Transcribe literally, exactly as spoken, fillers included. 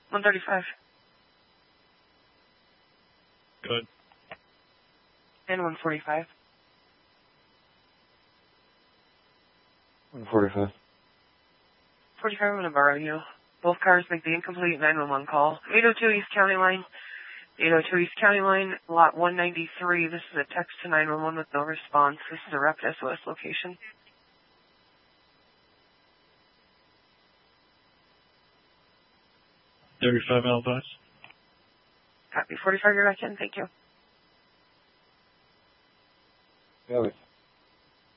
one thirty-five. Good. And one forty-five. one forty-five. forty-five, I'm going to borrow you. Both cars make the incomplete nine one one call. eight oh two East County Line. eight oh two East County Line, lot one ninety-three. This is a text to nine one one with no response. This is a Rapid S O S location. thirty-five Alpine. Copy. forty-five, you're back in. Thank you. Got it.